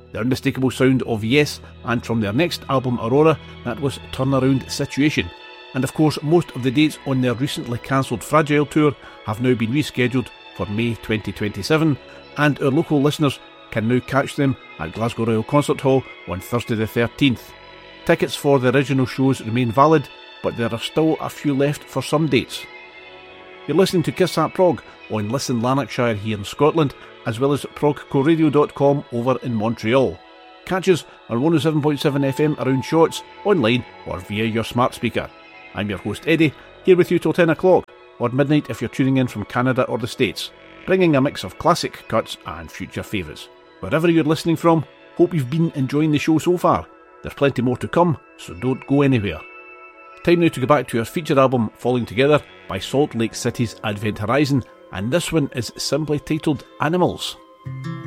the unmistakable sound of Yes, and from their next album Aurora, that was Turnaround Situation. And of course, most of the dates on their recently cancelled Fragile tour have now been rescheduled for May 2027, and our local listeners can now catch them at Glasgow Royal Concert Hall on Thursday the 13th. Tickets for the original shows remain valid, but there are still a few left for some dates. You're listening to Kiss That Prog on Listen Lanarkshire here in Scotland, as well as progcoradio.com over in Montreal. Catch us on 107.7 FM around Shotts, online or via your smart speaker. I'm your host Eddie, here with you till 10 o'clock, or midnight if you're tuning in from Canada or the States, bringing a mix of classic cuts and future favourites. Wherever you're listening from, hope you've been enjoying the show so far. There's plenty more to come, so don't go anywhere. Time now to go back to our feature album Falling Together by Salt Lake City's Advent Horizon, and this one is simply titled Animals.